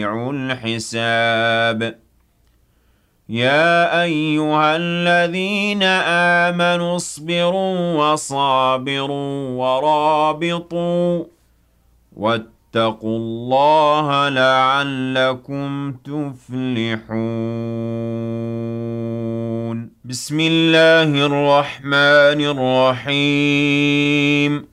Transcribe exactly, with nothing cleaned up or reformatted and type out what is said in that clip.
الحساب يا أيها الذين آمنوا اصبروا وصابروا ورابطوا واتقوا الله لعلكم تفلحون بسم الله الرحمن الرحيم